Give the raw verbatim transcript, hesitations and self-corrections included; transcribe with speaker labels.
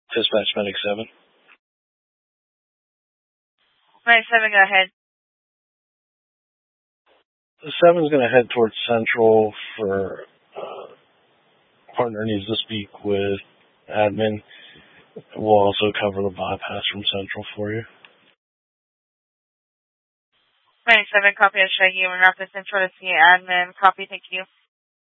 Speaker 1: Dispatch Medic seven.
Speaker 2: Medic seven, go ahead.
Speaker 1: The seven's going to head towards Central for uh, partner needs to speak with admin. We'll also cover the bypass from Central for you.
Speaker 2: Medic seven, copy. I'll show you. We're not the Central to see admin. Copy, thank you.